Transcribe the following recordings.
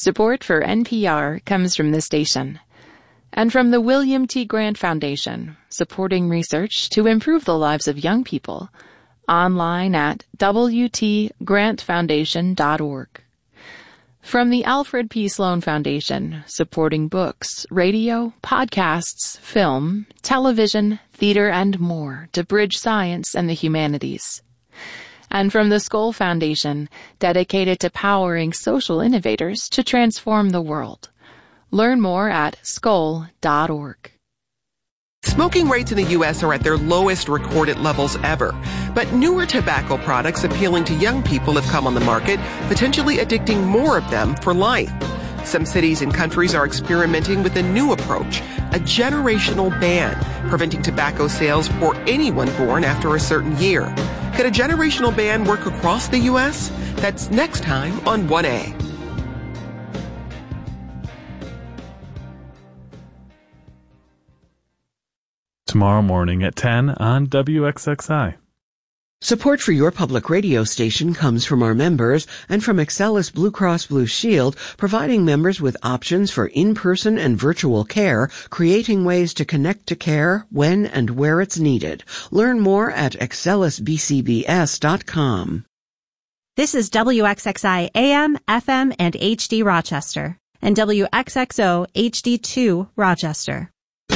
Support for NPR comes from this station and from the William T. Grant Foundation, supporting research to improve the lives of young people. Online at wtgrantfoundation.org. From the Alfred P. Sloan Foundation, supporting books, radio, podcasts, film, television, theater, and more to bridge science and the humanities. And from the Skoll Foundation, dedicated to powering social innovators to transform the world. Learn more at skoll.org. Smoking rates in the U.S. are at their lowest recorded levels ever. But newer tobacco products appealing to young people have come on the market, potentially addicting more of them for life. Some cities and countries are experimenting with a new approach, a generational ban, preventing tobacco sales for anyone born after a certain year. Could a generational ban work across the U.S.? That's next time on 1A. Tomorrow morning at 10 on WXXI. Support for your public radio station comes from our members and from Excellus Blue Cross Blue Shield, providing members with options for in-person and virtual care, creating ways to connect to care when and where it's needed. Learn more at excellusbcbs.com. This is WXXI AM, FM, and HD Rochester, and WXXO HD2 Rochester.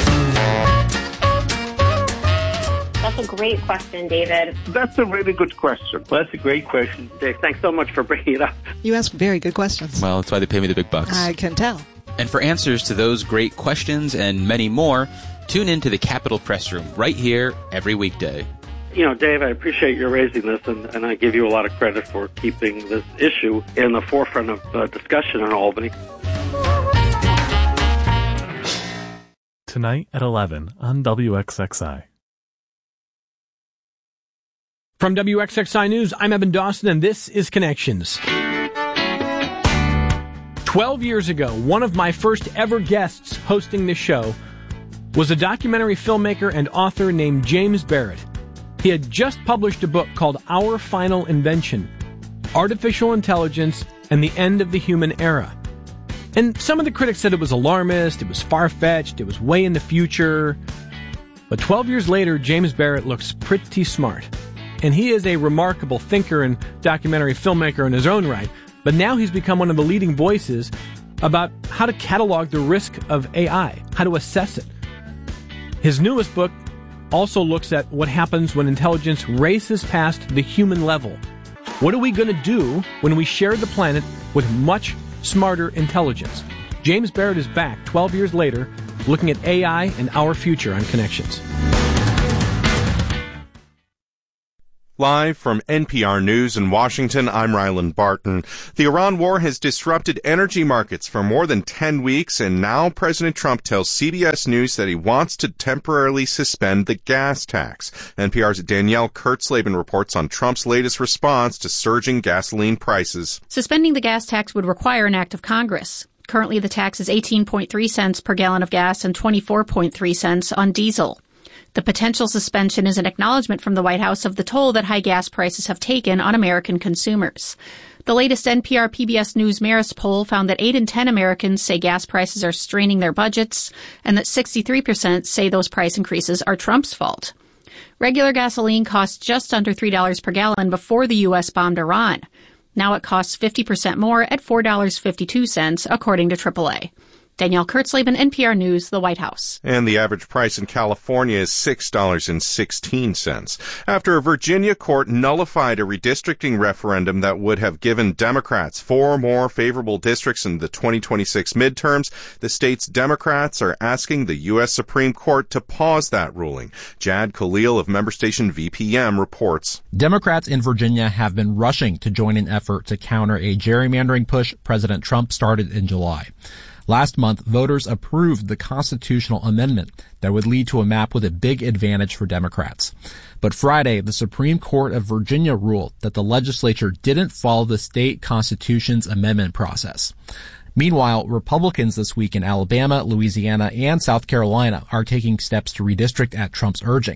That's a great question, David. That's a really good question. Well, that's a great question, Dave. Thanks so much for bringing it up. You ask very good questions. Well, that's why they pay me the big bucks. I can tell. And for answers to those great questions and many more, tune in to the Capitol Press Room right here every weekday. You know, Dave, I appreciate your raising this, and I give you a lot of credit for keeping this issue in the forefront of discussion in Albany. Tonight at 11 on WXXI. From WXXI News, I'm Evan Dawson, and this is Connections. 12 years ago, one of my first ever guests hosting this show was a documentary filmmaker and author named James Barrett. He had just published a book called Our Final Invention, Artificial Intelligence and the End of the Human Era. And some of the critics said it was alarmist, it was far-fetched, it was way in the future. But 12 years later, James Barrett looks pretty smart. And he is a remarkable thinker and documentary filmmaker in his own right. But now he's become one of the leading voices about how to catalog the risk of AI, how to assess it. His newest book also looks at what happens when intelligence races past the human level. What are we going to do when we share the planet with much smarter intelligence? James Barrett is back 12 years later, looking at AI and our future on Connections. Live from NPR News in Washington, I'm Ryland Barton. The Iran war has disrupted energy markets for more than 10 weeks, and now President Trump tells CBS News that he wants to temporarily suspend the gas tax. NPR's Danielle Kurtzleben reports on Trump's latest response to surging gasoline prices. Suspending the gas tax would require an act of Congress. Currently, the tax is 18.3 cents per gallon of gas and 24.3 cents on diesel. The potential suspension is an acknowledgement from the White House of the toll that high gas prices have taken on American consumers. The latest NPR PBS News Marist poll found that 8 in 10 Americans say gas prices are straining their budgets, and that 63% say those price increases are Trump's fault. Regular gasoline cost just under $3 per gallon before the U.S. bombed Iran. Now it costs 50% more at $4.52, according to AAA. Danielle Kurtzleben, NPR News, the White House. And the average price in California is $6.16. After a Virginia court nullified a redistricting referendum that would have given Democrats 4 more favorable districts in the 2026 midterms, the state's Democrats are asking the U.S. Supreme Court to pause that ruling. Jad Khalil of member station VPM reports. Democrats in Virginia have been rushing to join an effort to counter a gerrymandering push President Trump started in July. Last month, voters approved the constitutional amendment that would lead to a map with a big advantage for Democrats. But Friday, the Supreme Court of Virginia ruled that the legislature didn't follow the state constitution's amendment process. Meanwhile, Republicans this week in Alabama, Louisiana, and South Carolina are taking steps to redistrict at Trump's urging.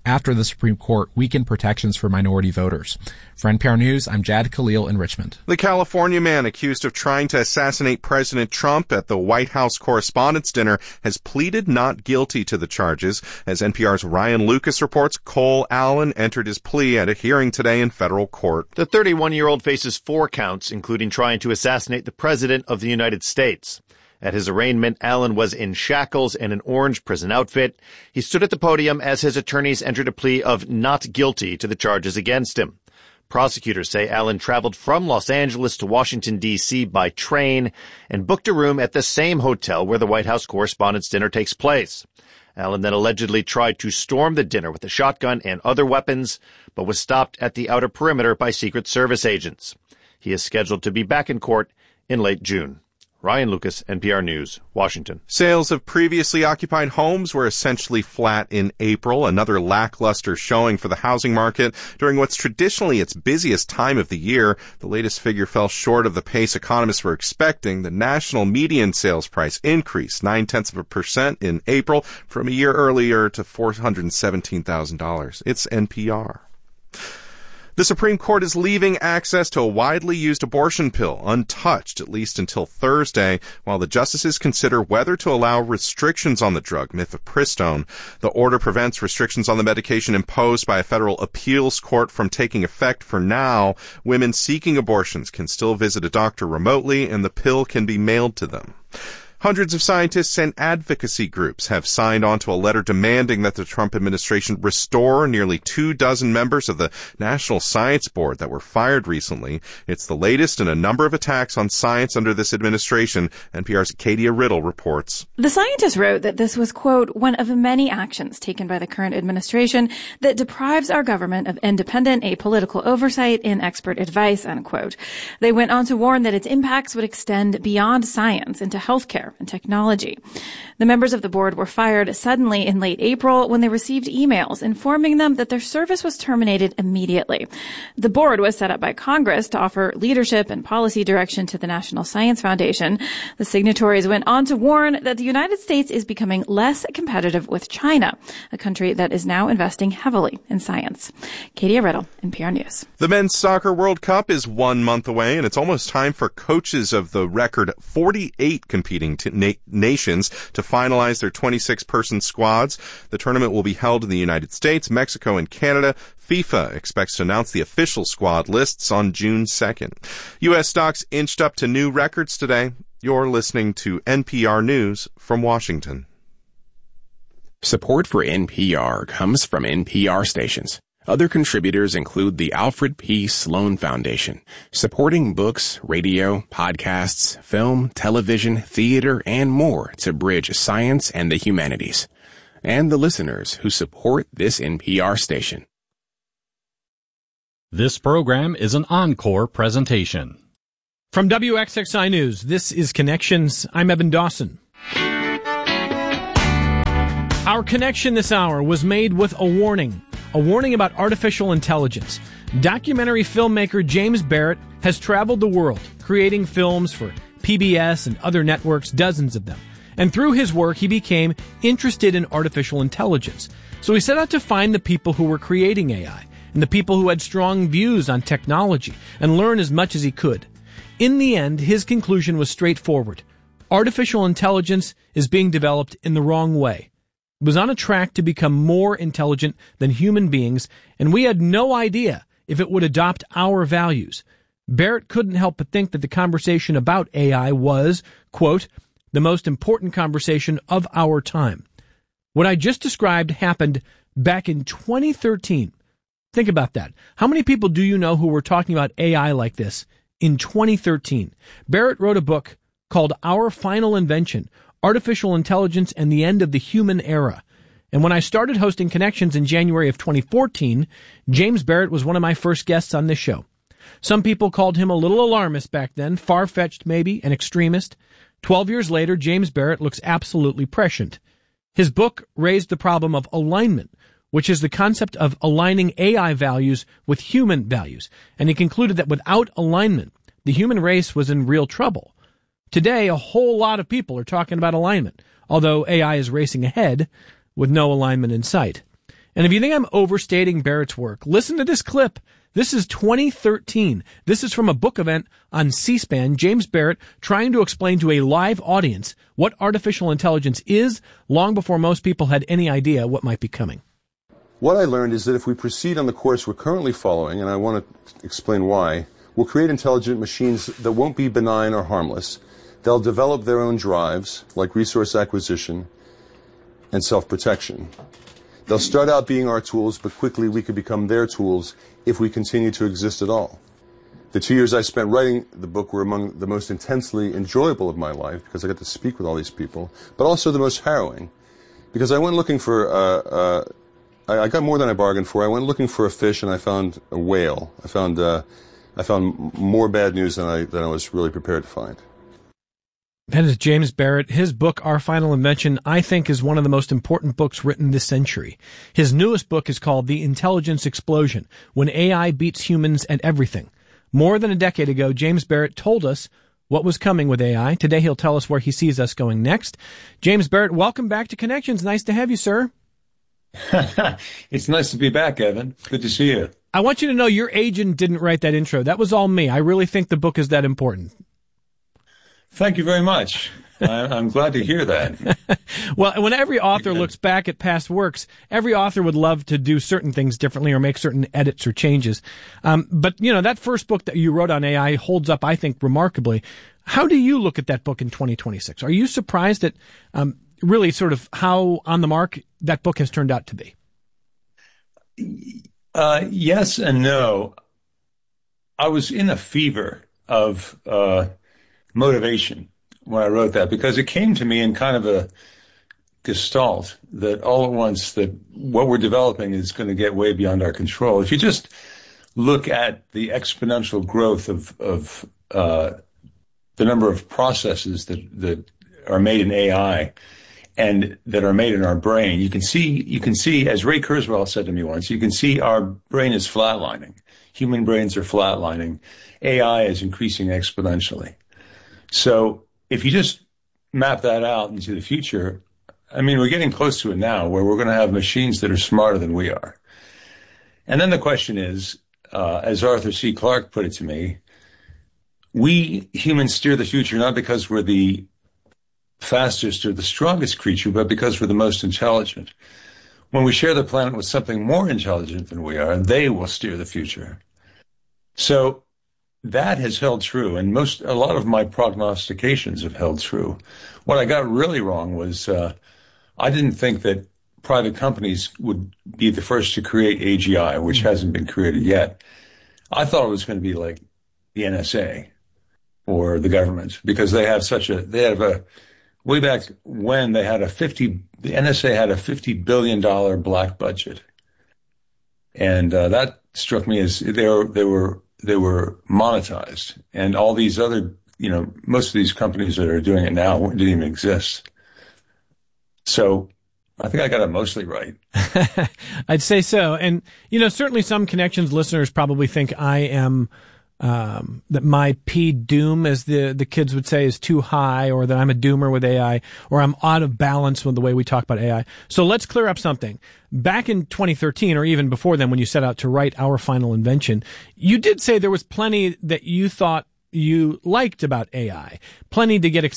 after the Supreme Court weakened protections for minority voters. For NPR News, I'm Jad Khalil in Richmond. The California man accused of trying to assassinate President Trump at the White House Correspondents' Dinner has pleaded not guilty to the charges. As NPR's Ryan Lucas reports, Cole Allen entered his plea at a hearing today in federal court. The 31-year-old faces 4 counts, including trying to assassinate the President of the United States. At his arraignment, Allen was in shackles and an orange prison outfit. He stood at the podium as his attorneys entered a plea of not guilty to the charges against him. Prosecutors say Allen traveled from Los Angeles to Washington, D.C. by train and booked a room at the same hotel where the White House Correspondents' Dinner takes place. Allen then allegedly tried to storm the dinner with a shotgun and other weapons, but was stopped at the outer perimeter by Secret Service agents. He is scheduled to be back in court in late June. Ryan Lucas, NPR News, Washington. Sales of previously occupied homes were essentially flat in April, another lackluster showing for the housing market during what's traditionally its busiest time of the year. The latest figure fell short of the pace economists were expecting. The national median sales price increased 0.9% in April from a year earlier to $417,000. It's NPR. The Supreme Court is leaving access to a widely used abortion pill untouched, at least until Thursday, while the justices consider whether to allow restrictions on the drug, mifepristone. The order prevents restrictions on the medication imposed by a federal appeals court from taking effect for now. Women seeking abortions can still visit a doctor remotely, and the pill can be mailed to them. Hundreds of scientists and advocacy groups have signed on to a letter demanding that the Trump administration restore nearly 24 members of the National Science Board that were fired recently. It's the latest in a number of attacks on science under this administration. NPR's Katia Riddle reports. The scientists wrote that this was, quote, one of many actions taken by the current administration that deprives our government of independent, apolitical oversight and expert advice, unquote. They went on to warn that its impacts would extend beyond science into healthcare and technology. The members of the board were fired suddenly in late April when they received emails informing them that their service was terminated immediately. The board was set up by Congress to offer leadership and policy direction to the National Science Foundation. The signatories went on to warn that the United States is becoming less competitive with China, a country that is now investing heavily in science. Katia Riddle, NPR News. The Men's Soccer World Cup is 1 month away, and it's almost time for coaches of the record 48 competing nations to finalize their 26-person squads. The tournament will be held in the United States, Mexico, and Canada. FIFA expects to announce the official squad lists on June 2nd. U.S. stocks inched up to new records today. You're listening to NPR News from Washington. Support for NPR comes from NPR stations. Other contributors include the Alfred P. Sloan Foundation, supporting books, radio, podcasts, film, television, theater, and more to bridge science and the humanities. And the listeners who support this NPR station. This program is an encore presentation. From WXXI News, this is Connections. I'm Evan Dawson. Our connection this hour was made with a warning about artificial intelligence. Documentary filmmaker James Barrett has traveled the world, creating films for PBS and other networks, dozens of them. And through his work, he became interested in artificial intelligence. So he set out to find the people who were creating AI and the people who had strong views on technology and learn as much as he could. In the end, his conclusion was straightforward. Artificial intelligence is being developed in the wrong way. It was on a track to become more intelligent than human beings, and we had no idea if it would adopt our values. Barrett couldn't help but think that the conversation about AI was, quote, the most important conversation of our time. What I just described happened back in 2013. Think about that. How many people do you know who were talking about AI like this in 2013? Barrett wrote a book called Our Final Invention, Artificial Intelligence and the End of the Human Era. And when I started hosting Connections in January of 2014, James Barrett was one of my first guests on this show. Some people called him a little alarmist back then, far-fetched maybe, an extremist. 12 years later, James Barrett looks absolutely prescient. His book raised the problem of alignment, which is the concept of aligning AI values with human values. And he concluded that without alignment, the human race was in real trouble. Today, a whole lot of people are talking about alignment, although AI is racing ahead with no alignment in sight. And if you think I'm overstating Barrett's work, listen to this clip. This is 2013. This is from a book event on C-SPAN. James Barrett trying to explain to a live audience what artificial intelligence is long before most people had any idea what might be coming. What I learned is that if we proceed on the course we're currently following, and I want to explain why, we'll create intelligent machines that won't be benign or harmless. They'll develop their own drives, like resource acquisition and self-protection. They'll start out being our tools, but quickly we could become their tools if we continue to exist at all. The 2 years I spent writing the book were among the most intensely enjoyable of my life because I got to speak with all these people, but also the most harrowing because I went looking for, I got more than I bargained for. I went looking for a fish and I found a whale. I found more bad news than I was really prepared to find. That is James Barrett. His book, Our Final Invention, I think is one of the most important books written this century. His newest book is called The Intelligence Explosion, When AI Beats Humans at Everything. More than a decade ago, James Barrett told us what was coming with AI. Today he'll tell us where he sees us going next. James Barrett, welcome back to Connections. Nice to have you, sir. It's nice to be back, Evan. Good to see you. I want you to know your agent didn't write that intro. That was all me. I really think the book is that important. Thank you very much. I'm glad to hear that. Well, when every author looks back at past works, every author would love to do certain things differently or make certain edits or changes. But, that first book that you wrote on AI holds up, I think, remarkably. How do you look at that book in 2026? Are you surprised at really sort of how on the mark that book has turned out to be? Yes and no. I was in a fever of motivation when I wrote that because it came to me in kind of a gestalt that all at once that what we're developing is going to get way beyond our control. If you just look at the exponential growth of the number of processes that are made in AI and that are made in our brain, you can see, as Ray Kurzweil said to me once, you can see our brain is flatlining. Human brains are flatlining. AI is increasing exponentially. So if you just map that out into the future, I mean, we're getting close to it now where we're going to have machines that are smarter than we are. And then the question is, as Arthur C. Clarke put it to me, we humans steer the future not because we're the fastest or the strongest creature, but because we're the most intelligent. When we share the planet with something more intelligent than we are, they will steer the future. So that has held true, and a lot of my prognostications have held true. What I got really wrong was I didn't think that private companies would be the first to create AGI, which hasn't been created yet. I thought it was going to be like the NSA or the government because they have way back when the NSA had a $50 billion black budget, and that struck me as they were monetized, and all these other, most of these companies that are doing it now didn't even exist. So I think I got it mostly right. I'd say so. And, certainly some Connections listeners probably think I am, that my P-doom, as the kids would say, is too high, or that I'm a doomer with AI, or I'm out of balance with the way we talk about AI. So let's clear up something. Back in 2013, or even before then, when you set out to write Our Final Invention, you did say there was plenty that you thought you liked about AI, plenty to get